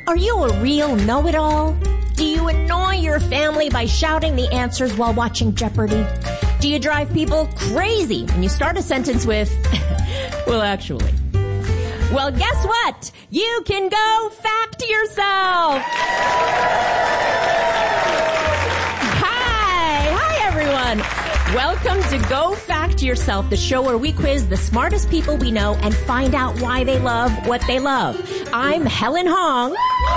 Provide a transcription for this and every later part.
Are you a real know-it-all? Do you annoy your family by shouting the answers while watching Jeopardy? Do you drive people crazy when you start a sentence with, well, actually? Well, guess what? You can go fact yourself. Hi, everyone. Welcome to Go Fact Yourself, the show where we quiz the smartest people we know and find out why they love what they love. I'm Helen Hong.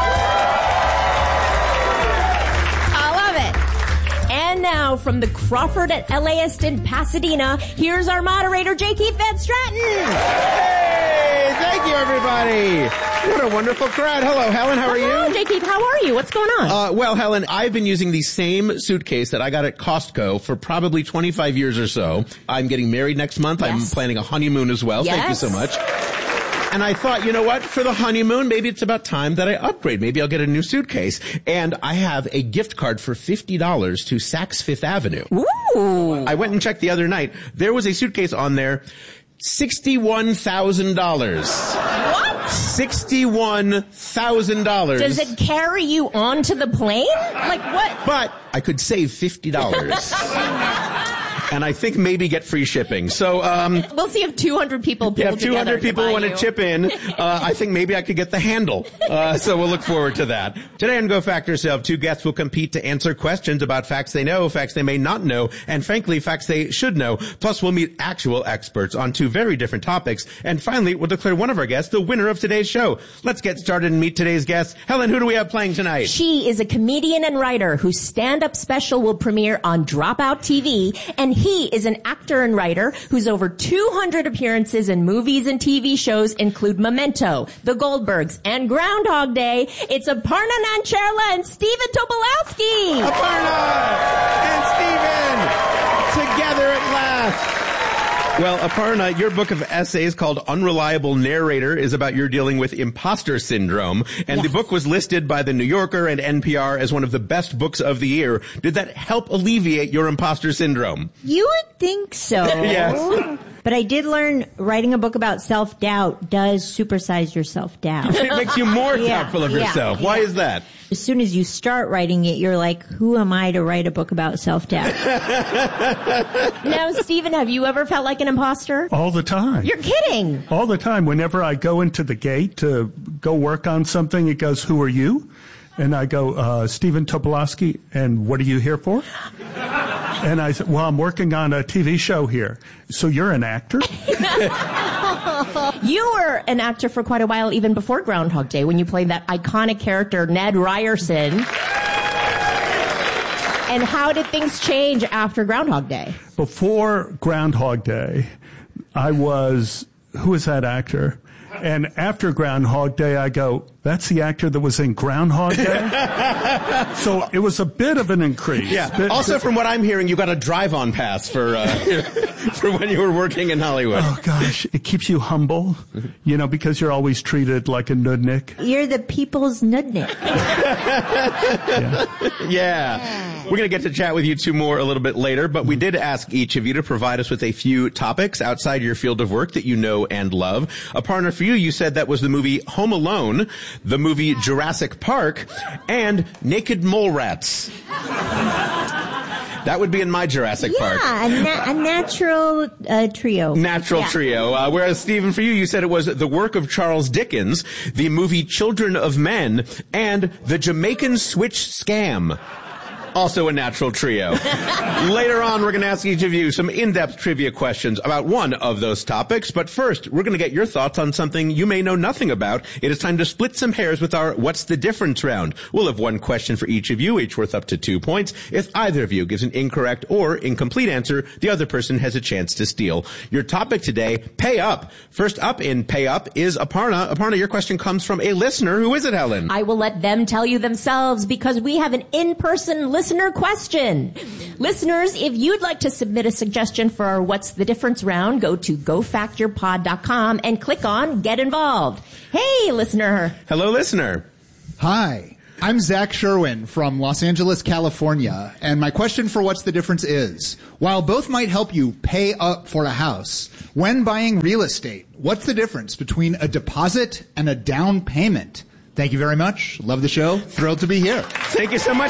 And now, from the Crawford at LAist in Pasadena, here's our moderator, J. Keith Van Stratton. Hey, thank you, everybody. What a wonderful crowd. Hello, Helen. How are you? Hello, J. Keith. How are you? What's going on? Well, Helen, I've been using the same suitcase that I got at Costco for probably 25 years or so. I'm getting married next month. Yes. I'm planning a honeymoon as well. Yes. Thank you so much. And I thought, you know what? For the honeymoon, maybe it's about time that I upgrade. Maybe I'll get a new suitcase. And I have a gift card for $50 to Saks Fifth Avenue. Ooh. I went and checked the other night. There was a suitcase on there, $61,000. What? $61,000. Does it carry you onto the plane? Like what? But I could save $50. And I think maybe get free shipping. So, we'll see if 200 people pull together. If 200 people want to chip in, I think maybe I could get the handle. So we'll look forward to that. Today on Go Fact Yourself, two guests will compete to answer questions about facts they know, facts they may not know, and frankly, facts they should know. Plus, we'll meet actual experts on two very different topics. And finally, we'll declare one of our guests the winner of today's show. Let's get started and meet today's guests. Helen, who do we have playing tonight? She is a comedian and writer whose stand-up special will premiere on Dropout TV, and he is an actor and writer whose over 200 appearances in movies and TV shows include Memento, The Goldbergs, and Groundhog Day. It's Aparna Nancherla and Stephen Tobolowsky. Aparna and Stephen together at last. Well, Aparna, your book of essays called Unreliable Narrator is about your dealing with imposter syndrome. And yes. The book was listed by The New Yorker and NPR as one of the best books of the year. Did that help alleviate your imposter syndrome? You would think so. Yes. But I did learn writing a book about self-doubt does supersize your self-doubt. It makes you more doubtful of yourself. Why is that? As soon as you start writing it, you're like, who am I to write a book about self-doubt? Now, Stephen, have you ever felt like an imposter? All the time. You're kidding. All the time. Whenever I go into the gate to go work on something, it goes, who are you? And I go, Stephen Tobolowsky, and what are you here for? And I said, well, I'm working on a TV show here. So you're an actor? You were an actor for quite a while, even before Groundhog Day, when you played that iconic character, Ned Ryerson. And how did things change after Groundhog Day? Before Groundhog Day, I was, who was that actor? And after Groundhog Day, I go, that's the actor that was in Groundhog Day? So it was a bit of an increase. Yeah. Also, from what I'm hearing, you got a drive-on pass for when you were working in Hollywood. Oh, gosh. It keeps you humble, you know, because you're always treated like a nudnik. You're the people's nudnik. Yeah. We're going to get to chat with you two more a little bit later, but we did ask each of you to provide us with a few topics outside your field of work that you know and love. Aparna, for you, you said that was the movie Home Alone, the movie Jurassic Park, and Naked Mole Rats. That would be in my Jurassic Park. Yeah, a natural trio. Natural trio. Whereas, Stephen, for you, you said it was the work of Charles Dickens, the movie Children of Men, and the Jamaican Switch Scam. Also a natural trio. Later on, we're going to ask each of you some in-depth trivia questions about one of those topics. But first, we're going to get your thoughts on something you may know nothing about. It is time to split some hairs with our What's the Difference round. We'll have one question for each of you, each worth up to 2 points. If either of you gives an incorrect or incomplete answer, the other person has a chance to steal. Your topic today, pay up. First up in pay up is Aparna. Aparna, your question comes from a listener. Who is it, Helen? I will let them tell you themselves because we have an in-person listener question. Listeners, if you'd like to submit a suggestion for our What's the Difference round, go to gofactyourpod.com and click on Get Involved. Hey, listener. Hello, listener. Hi. I'm Zach Sherwin from Los Angeles, California, and my question for What's the Difference is, while both might help you pay up for a house, when buying real estate, what's the difference between a deposit and a down payment? Thank you very much. Love the show. Thrilled to be here. Thank you so much,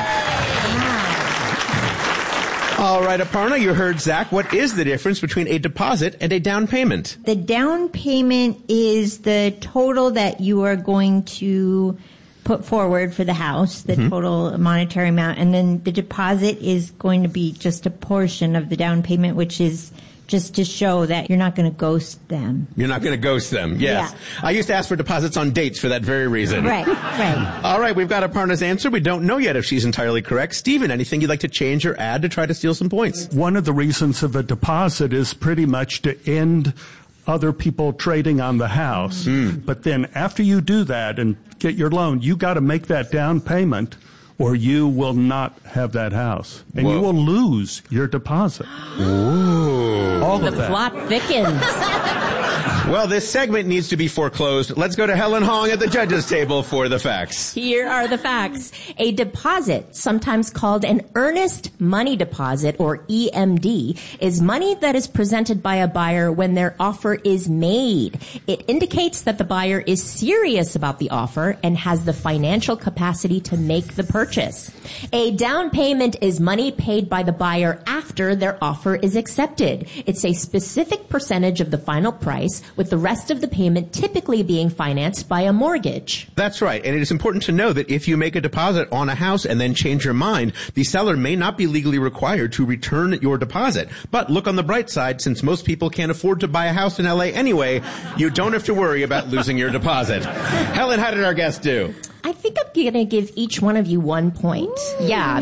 Zach. All right, Aparna, you heard Zach. What is the difference between a deposit and a down payment? The down payment is the total that you are going to put forward for the house, the total monetary amount, and then the deposit is going to be just a portion of the down payment, which is just to show that you're not going to ghost them. You're not going to ghost them, yes. Yeah. I used to ask for deposits on dates for that very reason. Right, right. All right, we've got Aparna's answer. We don't know yet if she's entirely correct. Stephen, anything you'd like to change or add to try to steal some points? One of the reasons of a deposit is pretty much to end other people trading on the house. But then after you do that and get your loan, you got to make that down payment or you will not have that house. And you will lose your deposit. Ooh. All of The that. plot thickens. Well, this segment needs to be foreclosed. Let's go to Helen Hong at the judges' table for the facts. Here are the facts. A deposit, sometimes called an earnest money deposit or EMD, is money that is presented by a buyer when their offer is made. It indicates that the buyer is serious about the offer and has the financial capacity to make the purchase. A down payment is money paid by the buyer after their offer is accepted. It's a specific percentage of the final price, with the rest of the payment typically being financed by a mortgage. That's right. And it is important to know that if you make a deposit on a house and then change your mind, the seller may not be legally required to return your deposit. But look on the bright side, since most people can't afford to buy a house in LA anyway, you don't have to worry about losing your deposit. Helen, how did our guest do? I think I'm going to give each one of you 1 point. Yeah,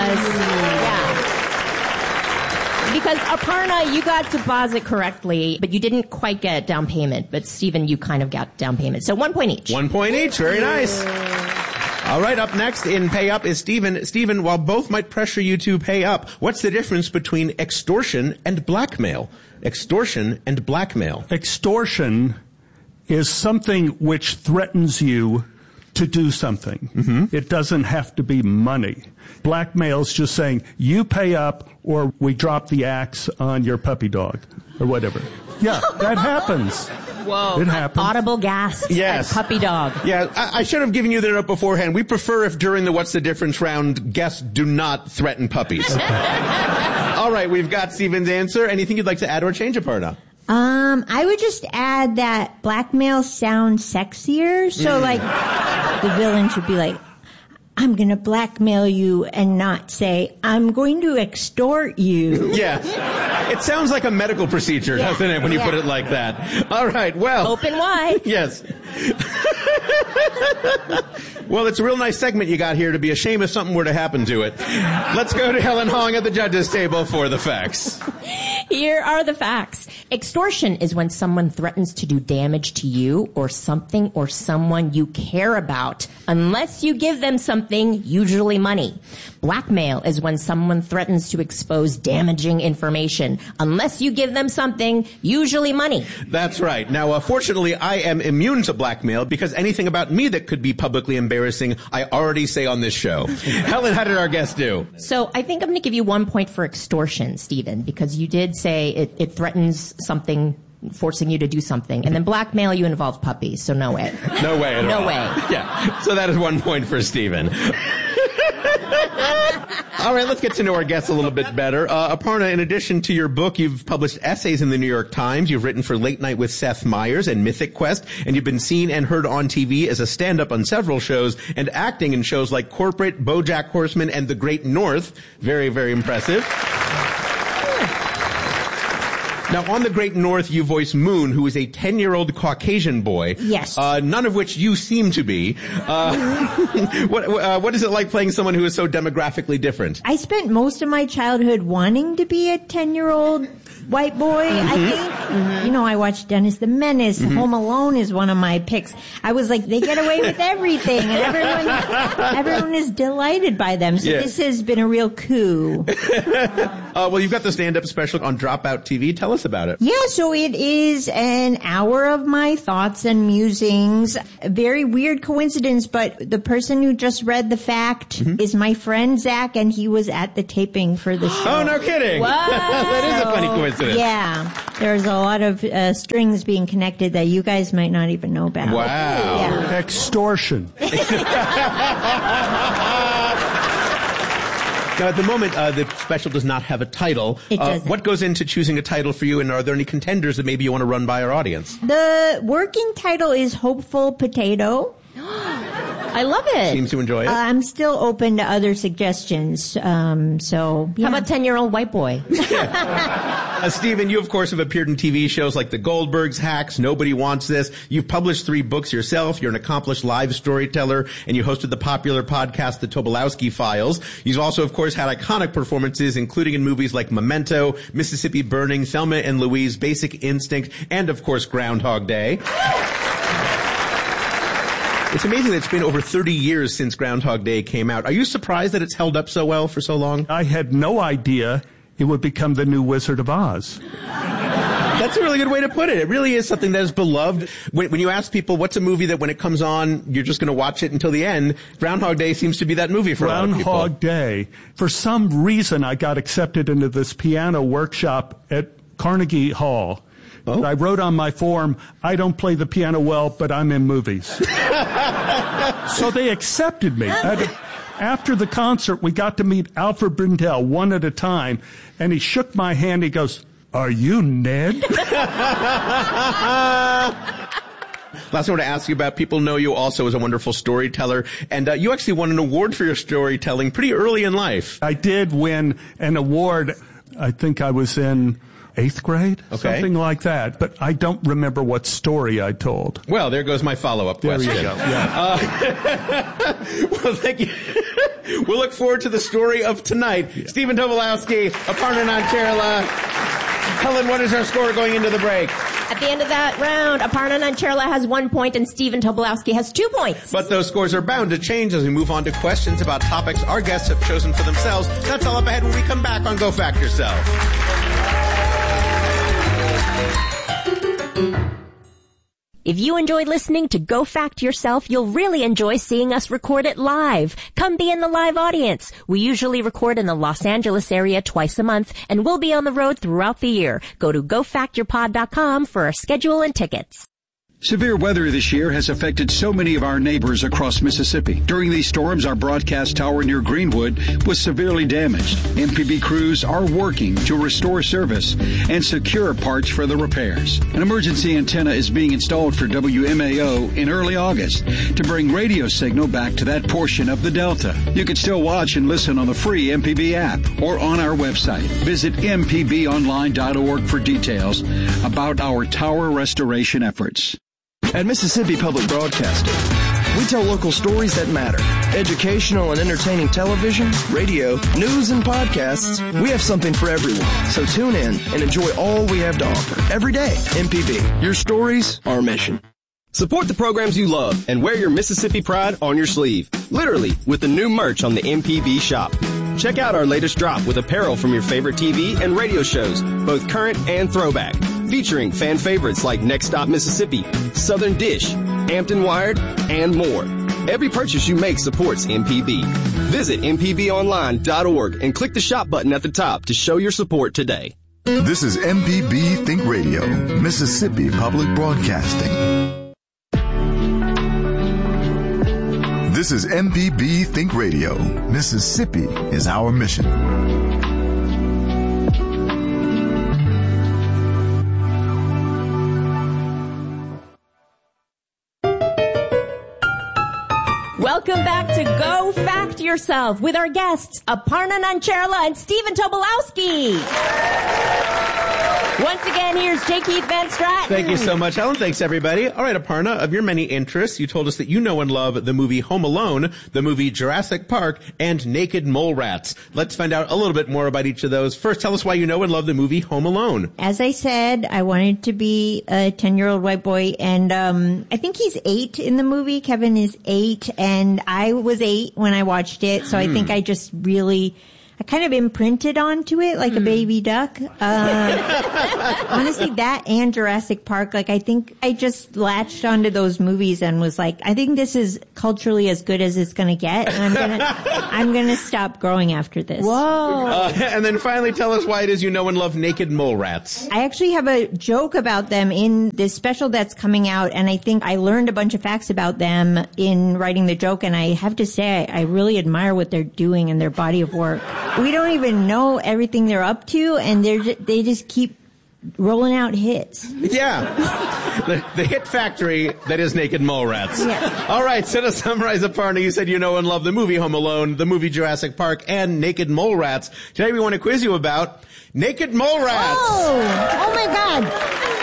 because Aparna, you got deposit correctly, but you didn't quite get down payment. But Stephen, you kind of got down payment. So 1 point each. 1 point each. Very nice. All right, up next in Pay Up is Stephen. Stephen, while both might pressure you to pay up, what's the difference between extortion and blackmail? Extortion and blackmail. Extortion is something which threatens you to do something. It doesn't have to be money. Blackmail's just saying, you pay up or we drop the axe on your puppy dog or whatever. Yeah, that happens. Whoa. It happens. Audible gasps Yes. at puppy dog. Yeah, I should have given you the note beforehand. We prefer if during the What's the Difference round, guests do not threaten puppies. All right, we've got Stephen's answer. Anything you'd like to add or change, Aparna? I would just add that blackmail sounds sexier. So like the villain should be like, I'm going to blackmail you and not say, I'm going to extort you. Yes. It sounds like a medical procedure, doesn't it, when you put it like that? All right, well. Open wide. Yes. Well, it's a real nice segment you got here. To be a shame if something were to happen to it. Let's go to Helen Hong at the judges' table for the facts. Here are the facts. Extortion is when someone threatens to do damage to you or something or someone you care about, unless you give them something, usually money. Blackmail is when someone threatens to expose damaging information, unless you give them something, usually money. That's right. Now, fortunately, I am immune to blackmail because anything about me that could be publicly embarrassing, I already say on this show. Helen, how did our guest do? So I think I'm going to give you 1 point for extortion, Stephen, because you did say it threatens something, forcing you to do something. And then blackmail, you involve puppies, so no way. No way at all. No way. Yeah. So that is 1 point for Stephen. All right, let's get to know our guests a little bit better. Aparna, in addition to your book, you've published essays in the New York Times. You've written for Late Night with Seth Meyers and Mythic Quest, and you've been seen and heard on TV as a stand-up on several shows and acting in shows like Corporate, BoJack Horseman, and The Great North. Very, very impressive. Now, on The Great North, you voice Moon, who is a 10-year-old Caucasian boy. Yes. None of which you seem to be. What is it like playing someone who is so demographically different? I spent most of my childhood wanting to be a 10-year-old white boy, I think. You know, I watched Dennis the Menace. Home Alone is one of my picks. I was like, they get away with everything, and everyone is delighted by them. So this has been a real coup. Well, you've got the stand-up special on Dropout TV. Tell us about it. Yeah, so it is an hour of my thoughts and musings. A very weird coincidence, but the person who just read the fact is my friend Zach, and he was at the taping for the show. Oh, no kidding. That is a funny coincidence. Yeah, there's a lot of strings being connected that you guys might not even know about. Wow. Yeah. Extortion. Now, at the moment, the special does not have a title. It doesn't. What goes into choosing a title for you, and are there any contenders that maybe you want to run by our audience? The working title is Hopeful Potato. I love it. Seems to enjoy it. I'm still open to other suggestions. So, yeah. How about 10-year-old white boy? Stephen, you, of course, have appeared in TV shows like The Goldbergs, Hacks, Nobody Wants This. You've published 3 books yourself. You're an accomplished live storyteller, and you hosted the popular podcast, The Tobolowsky Files. You've also, of course, had iconic performances, including in movies like Memento, Mississippi Burning, Thelma and Louise, Basic Instinct, and, of course, Groundhog Day. It's amazing that it's been over 30 years since Groundhog Day came out. Are you surprised that it's held up so well for so long? I had no idea it would become the new Wizard of Oz. That's a really good way to put it. It really is something that is beloved. When you ask people what's a movie that when it comes on, you're just going to watch it until the end, Groundhog Day seems to be that movie for a lot of people. Groundhog Day. For some reason, I got accepted into this piano workshop at Carnegie Hall. Oh. I wrote on my form, I don't play the piano well, but I'm in movies. So they accepted me. After the concert, we got to meet Alfred Brindell one at a time, and he shook my hand. He goes, "Are you Ned?" Last, I want to ask you about, people know you also as a wonderful storyteller, and you actually won an award for your storytelling pretty early in life. I did win an award. I think I was in 8th grade, something like that. But I don't remember what story I told. Well, there goes my follow-up question. There you go. Yeah. Well, thank you. We'll look forward to the story of tonight. Yeah. Stephen Tobolowsky, Aparna Nancherla. Helen, what is our score going into the break? At the end of that round, Aparna Nancherla has 1 point and Stephen Tobolowsky has 2 points. But those scores are bound to change as we move on to questions about topics our guests have chosen for themselves. That's all up ahead when we come back on Go Fact Yourself. If you enjoyed listening to Go Fact Yourself, you'll really enjoy seeing us record it live. Come be in the live audience. We usually record in the Los Angeles area twice a month, and we'll be on the road throughout the year. Go to gofactyourpod.com for our schedule and tickets. Severe weather this year has affected so many of our neighbors across Mississippi. During these storms, our broadcast tower near Greenwood was severely damaged. MPB crews are working to restore service and secure parts for the repairs. An emergency antenna is being installed for WMAO in early August to bring radio signal back to that portion of the Delta. You can still watch and listen on the free MPB app or on our website. Visit mpbonline.org for details about our tower restoration efforts. At Mississippi Public Broadcasting, we tell local stories that matter. Educational and entertaining television, radio, news, and podcasts. We have something for everyone. So tune in and enjoy all we have to offer. Every day, MPB. Your stories, our mission. Support the programs you love and wear your Mississippi pride on your sleeve. Literally, with the new merch on the MPB shop. Check out our latest drop with apparel from your favorite TV and radio shows, both current and throwback. Featuring fan favorites like Next Stop Mississippi, Southern Dish, Hampton Wired, and more. Every purchase you make supports MPB. Visit mpbonline.org and click the shop button at the top to show your support today. This is MPB Think Radio, Mississippi Public Broadcasting. This is MPB Think Radio. Mississippi is our mission. Welcome back to Go Fact Yourself with our guests, Aparna Nancherla and Stephen Tobolowsky. Once again, here's J. Keith Van Stratton. Thank you so much, Helen. Thanks, everybody. All right, Aparna, of your many interests, you told us that you know and love the movie Home Alone, the movie Jurassic Park, and Naked Mole Rats. Let's find out a little bit more about each of those. First, tell us why you know and love the movie Home Alone. As I said, I wanted to be a 10-year-old white boy, and I think he's 8 in the movie. Kevin is 8, and I was 8 when I watched it, so I think I I kind of imprinted onto it like a baby duck. Honestly, that and Jurassic Park, like I think I just latched onto those movies and was like, I think this is culturally as good as it's gonna get, and I'm gonna stop growing after this. Whoa. And then finally tell us why it is you know and love naked mole rats. I actually have a joke about them in this special that's coming out, and I think I learned a bunch of facts about them in writing the joke, and I have to say I really admire what they're doing in their body of work. We don't even know everything they're up to, and they just keep rolling out hits. Yeah. The hit factory that is naked mole rats. Yes. All right, so to summarize, Aparna, you said you know and love the movie Home Alone, the movie Jurassic Park, and naked mole rats. Today we want to quiz you about naked mole rats. Oh my God.